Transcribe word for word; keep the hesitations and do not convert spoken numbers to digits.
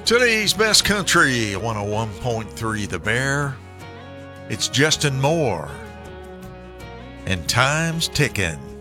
Today's best country, one oh one point three The Bear. It's Justin Moore and Time's Ticking.